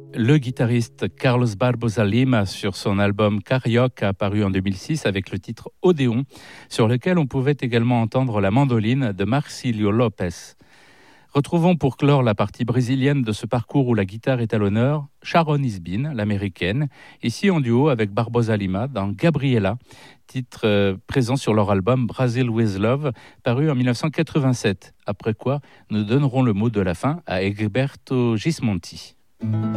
Le guitariste Carlos Barbosa Lima sur son album Carioca paru en 2006 avec le titre Odéon, sur lequel on pouvait également entendre la mandoline de Marcilio Lopez. Retrouvons pour clore la partie brésilienne de ce parcours où la guitare est à l'honneur, Sharon Isbin, l'américaine, ici en duo avec Barbosa Lima dans Gabriela, titre présent sur leur album Brazil with Love, paru en 1987. Après quoi, nous donnerons le mot de la fin à Egberto Gismonti.